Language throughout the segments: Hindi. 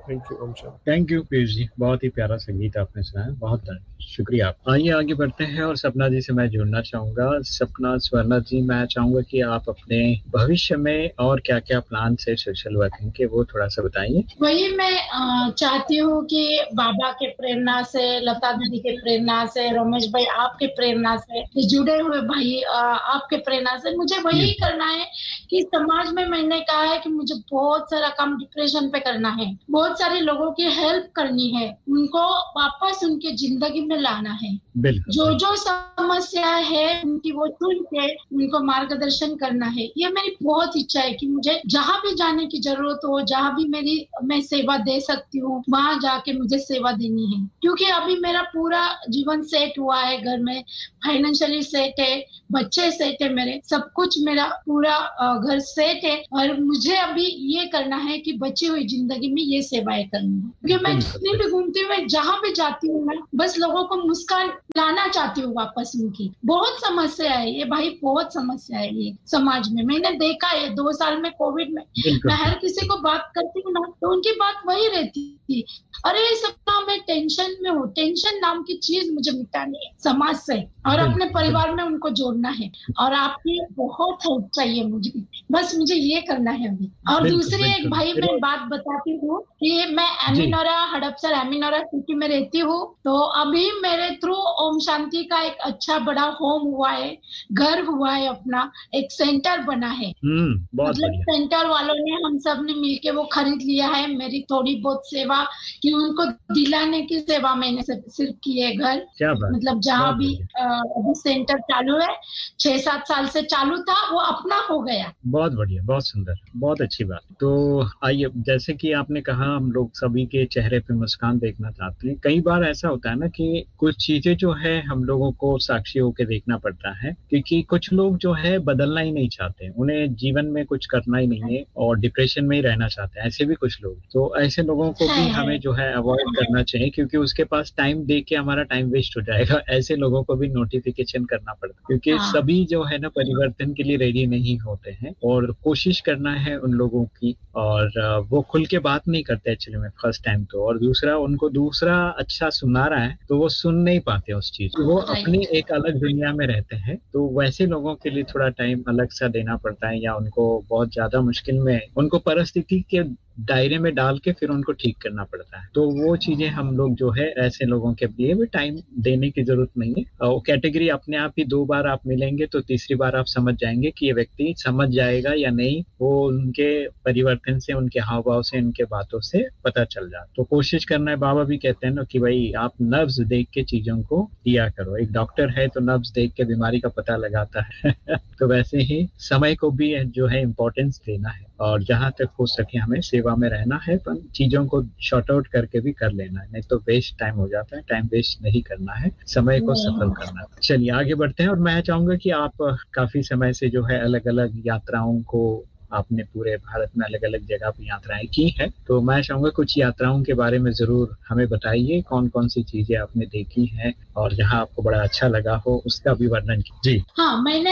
Thank you Om Shanti. Thank you Piyush ji, बहुत ही प्यारा संगीत आपने सुनाया, बहुत शुक्रिया। आइए आगे बढ़ते हैं और सपना जी से मैं जुड़ना चाहूंगा। सपना स्वर्णा जी, मैं चाहूंगा कि आप अपने भविष्य में और क्या क्या प्लान है सोशल वर्किंग के, वो थोड़ा सा बताइए। वही मैं चाहती हूँ कि बाबा के प्रेरणा से, लता दीदी के प्रेरणा से, रमेश भाई आपके प्रेरणा से, जुड़े हुए भाई आपके प्रेरणा से मुझे वही करना है कि समाज में मैंने कहा है कि मुझे बहुत सारा काम डिप्रेशन पे करना है, बहुत सारे लोगों की हेल्प करनी है, उनको वापस उनके जिंदगी में लाना है। जो जो समस्या है उनकी वो सुन के उनको मार्गदर्शन करना है। ये मेरी बहुत इच्छा है कि मुझे जहाँ भी जाने की जरूरत हो, जहाँ भी मैं सेवा दे सकती हूँ, वहां जाके मुझे सेवा देनी है। क्योंकि अभी मेरा पूरा जीवन सेट हुआ है, घर में फाइनेंशियली सेट है, बच्चे सेट है, मेरे सब कुछ मेरा पूरा घर सेट है, और मुझे अभी ये करना है कि बची हुई जिंदगी में ये सेवाएं करनी है। क्योंकि मैं जितनी भी घूमती हूँ, मैं जहाँ भी जाती हूँ, मैं बस लोगों को मुस्कान लाना चाहती हूँ वापस उनकी। बहुत समस्या है ये भाई, बहुत समस्या है ये समाज में, मैंने देखा है 2 साल में कोविड में। मैं हर किसी को बात करती हूँ ना, तो उनकी बात वही रहती थी, अरे सपना मैं टेंशन में हूँ। टेंशन नाम की चीज मुझे मिटानी है समाज से, और अपने परिवार में उनको जोड़ना है, और आपकी बहुत हेल्प चाहिए मुझे, बस मुझे ये करना है अभी। और दूसरी एक भाई मैं बात बताती हूँ कि मैं एमिनोरा, हड़पसर एमिनोरा सिटी में रहती हूँ, तो अभी मेरे थ्रू ओम शांति का एक अच्छा बड़ा होम हुआ है, घर हुआ है, अपना एक सेंटर बना है। मतलब सेंटर वालों ने, हम सब ने मिलके वो खरीद लिया है। मेरी थोड़ी बहुत सेवा कि उनको दिलाने की सेवा मैंने सिर्फ की है। घर मतलब जहाँ भी अभी सेंटर चालू है, 6-7 साल से चालू था, वो अपना हो गया। बहुत बढ़िया, बहुत सुंदर, बहुत अच्छी बात। तो आइए, जैसे कि आपने कहा, हम लोग सभी के चेहरे पे मुस्कान देखना चाहते हैं। कई बार ऐसा होता है ना कि कुछ चीजें जो है हम लोगों को साक्षी होकर देखना पड़ता है, क्योंकि कुछ लोग जो है बदलना ही नहीं चाहते, उन्हें जीवन में कुछ करना ही नहीं है और डिप्रेशन में ही रहना चाहते हैं। ऐसे भी कुछ लोग, तो ऐसे लोगों को भी हमें जो है अवॉइड करना चाहिए, क्योंकि उसके पास टाइम दे के हमारा टाइम वेस्ट हो जाएगा। ऐसे लोगों को भी नोटिफिकेशन करना पड़ता है, क्योंकि सभी जो है ना परिवर्तन के लिए रेडी नहीं होते हैं, और कोशिश करना है उन लोगों की। और वो खुल के बात नहीं करते एक्चुअली में फर्स्ट टाइम तो, और दूसरा उनको दूसरा अच्छा सुना रहा है तो वो सुन नहीं पाते उस चीज, वो अपनी एक अलग दुनिया में रहते हैं। तो वैसे लोगों के लिए थोड़ा टाइम अलग सा देना पड़ता है, या उनको बहुत ज्यादा मुश्किल में उनको परिस्थिति के दायरे में डाल के फिर उनको ठीक करना पड़ता है। तो वो चीजें हम लोग जो है ऐसे लोगों के लिए भी टाइम देने की जरूरत नहीं है। वो कैटेगरी अपने आप ही 2 बार आप मिलेंगे तो तीसरी बार आप समझ जाएंगे कि ये व्यक्ति समझ जाएगा या नहीं, वो उनके परिवर्तन से, उनके हाव भाव से, उनके बातों से पता चल जाए। तो कोशिश करना है, बाबा भी कहते हैं ना कि भाई आप नब्ज देख के चीजों को दिया करो। एक डॉक्टर है तो नब्ज देख के बीमारी का पता लगाता है तो वैसे ही समय को भी जो है इम्पोर्टेंस देना है, और जहां तक हो सके हमें सेवा में रहना है, पर चीजों को शॉर्ट आउट करके भी कर लेना है, नहीं तो वेस्ट टाइम हो जाता है। टाइम वेस्ट नहीं करना है, समय को सफल करना है। चलिए आगे बढ़ते हैं, और मैं चाहूंगा कि आप काफी समय से जो है अलग अलग यात्राओं को, आपने पूरे भारत में अलग अलग जगह पर यात्राएं की हैं, तो मैं चाहूंगा कुछ यात्राओं के बारे में जरूर हमें बताइए। कौन कौन सी चीजें आपने देखी हैं और जहां आपको बड़ा अच्छा लगा हो, उसका भी वर्णन कीजिए। जी हाँ, मैंने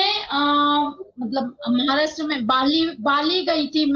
मतलब महाराष्ट्र में बाली गई थी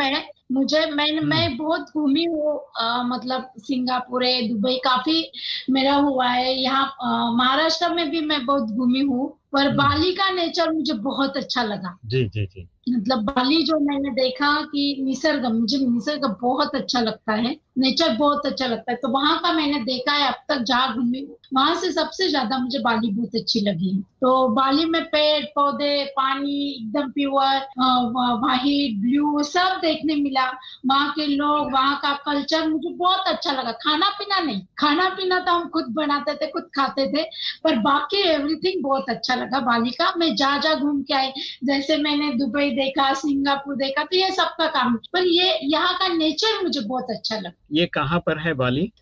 मैं बहुत घूमी हूँ। मतलब सिंगापुर है, दुबई काफी मेरा हुआ है। यहाँ महाराष्ट्र में भी मैं बहुत घूमी हूँ, पर बाली का नेचर मुझे बहुत अच्छा लगा। जी जी जी। मतलब बाली जो मैंने देखा कि मुझे निसर्ग बहुत अच्छा लगता है, नेचर बहुत अच्छा लगता है, तो वहां का मैंने देखा है। अब तक जहाँ घूमी वहां से सबसे ज्यादा मुझे बाली बहुत अच्छी लगी। तो बाली में पेड़ पौधे, पानी एकदम प्योर, वाइट ब्लू सब देखने मिला। वहाँ के लोग, वहाँ का कल्चर मुझे बहुत अच्छा लगा। खाना पीना नहीं, खाना पीना तो हम खुद बनाते थे, खुद खाते थे, पर बाकी एवरीथिंग बहुत अच्छा लगा बाली का। मैं जा घूम के आई, जैसे मैंने दुबई देखा, सिंगापुर देखा, तो ये सबका काम, पर ये यहाँ का नेचर मुझे बहुत अच्छा लगा। ये कहाँ पर है बाली?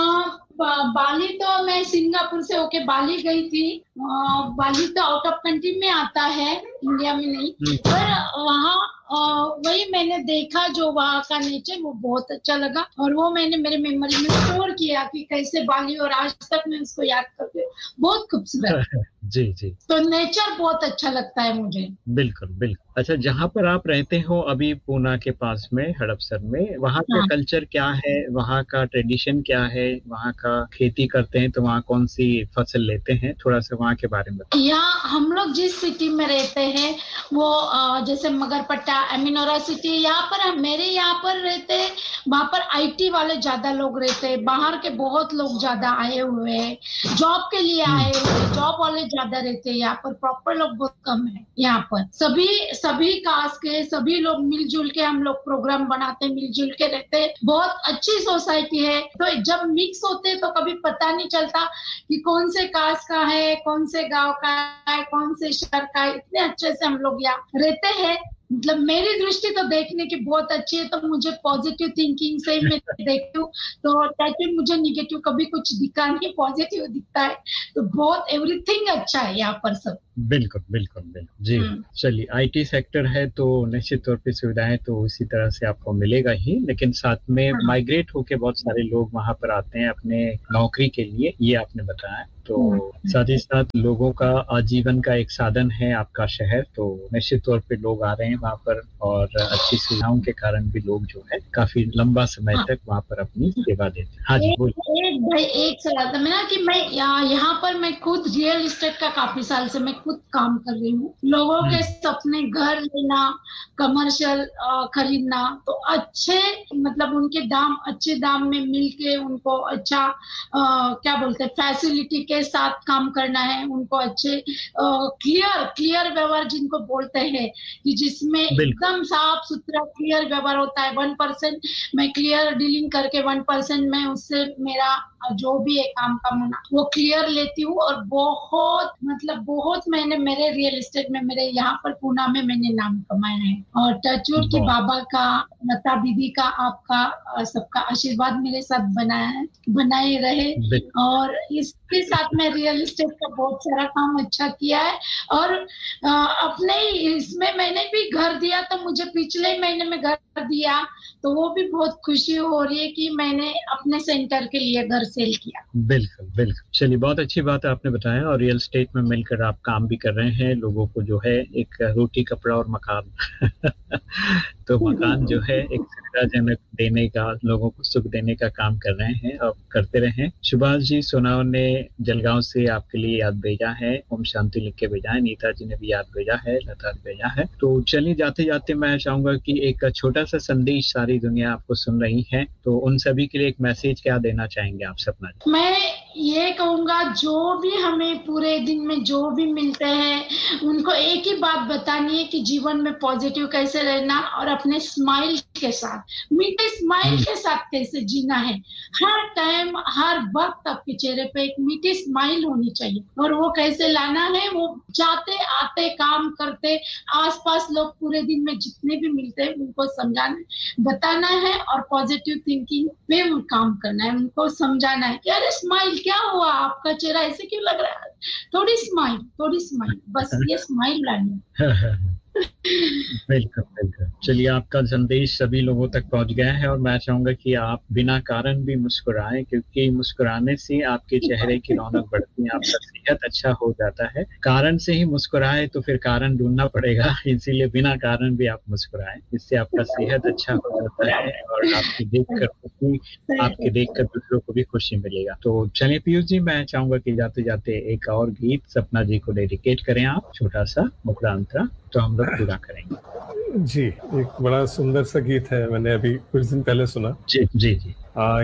बाली तो मैं सिंगापुर से होके बाली गई थी। बाली तो आउट ऑफ कंट्री में आता है, इंडिया में नहीं, पर वहाँ वही मैंने देखा, जो वहाँ का नेचर वो बहुत अच्छा लगा, और वो मैंने मेरे मेमोरी में स्टोर किया कि कैसे बाली, और आज तक मैं उसको याद करती हूँ। बहुत खूबसूरत। जी जी। तो नेचर बहुत अच्छा लगता है मुझे। बिल्कुल बिल्कुल। अच्छा, जहाँ पर आप रहते हो अभी पूना के पास में हड़पसर में, वहाँ का हाँ, कल्चर क्या है, वहाँ का ट्रेडिशन क्या है, वहाँ का खेती करते हैं तो वहाँ कौन सी फसल लेते हैं, थोड़ा सा वहाँ के बारे में बताओ। यहाँ हम लोग जिस सिटी में रहते हैं वो जैसे मगरपट्टा, एमिनोरा सिटी, यहाँ पर मेरे यहाँ पर रहते हैं। वहां पर आईटी वाले ज्यादा लोग रहते हैं, बाहर के बहुत लोग ज्यादा आए हुए हैं, जॉब के लिए हम्म। आए हुए हैं, जॉब वाले ज्यादा रहते हैं। यहाँ पर प्रॉपर लोग बहुत कम है। यहाँ पर सभी सभी कास्ट के सभी लोग मिलजुल के हम लोग प्रोग्राम बनाते हैं, मिलजुल के रहते हैं। बहुत अच्छी सोसाइटी है। तो जब मिक्स होते हैं तो कभी पता नहीं चलता कि कौन से कास्ट का है, कौन से गांव का है, कौन से शहर का है। इतने अच्छे से हम लोग यहाँ रहते हैं। मतलब मेरी दृष्टि तो देखने की बहुत अच्छी है, तो मुझे पॉजिटिव थिंकिंग से ही मैं देखती हूँ। तो ताकि मुझे निगेटिव कभी कुछ दिखा नहीं, पॉजिटिव दिखता है। तो बहुत एवरीथिंग अच्छा है यहाँ पर सब। बिल्कुल बिल्कुल बिल्कुल जी। हम्म। चलिए, आईटी सेक्टर है तो निश्चित तौर पे सुविधाएं तो उसी तरह से आपको मिलेगा ही, लेकिन साथ में हाँ। माइग्रेट होके बहुत सारे लोग वहां पर आते हैं अपने नौकरी के लिए, ये आपने बताया। तो साथ ही साथ लोगों का आजीवन का एक साधन है आपका शहर, तो निश्चित तौर पे लोग आ रहे हैं वहां पर, और अच्छी सुविधाओं के कारण भी लोग जो है काफी लंबा समय हाँ। तक वहां पर अपनी सेवा देते हैं। हाँ जी, बोलिए। एक भाई एक सवाल था मेरा कि मैं यहाँ पर मैं खुद रियल एस्टेट का काफी साल से मैं खुद काम कर रही हूँ। लोगों के हम्म। सपने घर लेना, कमर्शियल खरीदना, तो अच्छे मतलब उनके दाम अच्छे दाम में मिलके उनको अच्छा क्या बोलते हैं फैसिलिटी के साथ काम करना है। उनको अच्छे क्लियर क्लियर व्यवहार जिनको बोलते हैं कि जिसमें बिल्कुल एकदम साफ सुथरा क्लियर व्यवहार होता है। 1% मैं क्लियर डीलिंग करके 1% मैं उससे मेरा जो भी है काम का मुना वो क्लियर लेती हूँ। और बहुत मतलब बहुत मैंने मेरे रियल एस्टेट में मेरे यहाँ पर पूना में मैंने नाम कमाया है। और टचवुड की बहुत। बाबा का, लता दीदी का, आपका सबका आशीर्वाद मेरे साथ बनाया है, बनाए रहे। और इसके साथ मैं रियल एस्टेट का बहुत सारा काम अच्छा किया है। और अपने ही इसमें मैंने भी घर दिया, तो मुझे पिछले महीने में घर दिया, तो वो भी बहुत खुशी हो रही है कि मैंने अपने सेंटर के लिए घर सेल किया। बिल्कुल बिल्कुल। चलिए, बहुत अच्छी बात है आपने बताया, और रियल स्टेट में मिलकर आप काम भी कर रहे हैं, लोगों को जो है एक रोटी कपड़ा और मकान तो मकान जो है एक सुविधाजनक देने का, लोगों को सुख देने का काम कर रहे हैं और करते रहे। सुभाष जी सोनाव ने जलगांव से आपके लिए याद भेजा है, ओम शांति लिख के भेजा है, नीता जी ने भी याद भेजा है, लता ने भेजा है। तो चलिए, जाते जाते मैं चाहूंगा कि एक छोटा सा संदेश, सारी दुनिया आपको सुन रही है, तो उन सभी के लिए एक मैसेज क्या देना चाहेंगे आप, सपना जी? मैं ये कहूंगा जो भी हमें पूरे दिन में जो भी मिलते हैं उनको एक ही बात बतानी है कि जीवन में पॉजिटिव कैसे रहना और अपने स्माइल के साथ, मीठे स्माइल के साथ कैसे जीना है। हर टाइम हर वक्त आपके चेहरे पे एक मीठी स्माइल होनी चाहिए। और वो कैसे लाना है, वो जाते आते काम करते आसपास लोग पूरे दिन में जितने भी मिलते हैं उनको समझाना बताना है। और पॉजिटिव थिंकिंग पे काम करना है, उनको समझाना है कि अरे स्माइल क्या हुआ, आपका चेहरा ऐसे क्यों लग रहा है, थोड़ी स्माइल, थोड़ी स्माइल, बस ये स्माइल लानी बिल्कुल बिल्कुल। चलिए, आपका संदेश सभी लोगों तक पहुंच गया है, और मैं चाहूंगा कि आप बिना कारण भी मुस्कुराएं, क्योंकि मुस्कुराने से आपके चेहरे की रौनक बढ़ती है, आपका सेहत अच्छा हो जाता है। कारण से ही मुस्कुराए तो फिर कारण ढूंढना पड़ेगा, इसीलिए बिना कारण भी आप मुस्कुराएं, इससे आपका सेहत अच्छा हो जाता है, और आपकी देखकर खुशी, आपके देखकर दूसरों को भी खुशी मिलेगा। तो चलिए पीयूष जी, मैं चाहूंगा कि जाते जाते एक और गीत सपना जी को डेडिकेट करें आप, छोटा सा मुखड़ा अंतरा, तो हम लोग पूरा करेंगे। जी, एक बड़ा सुंदर सा गीत है, मैंने अभी कुछ दिन पहले सुना। जी जी जी।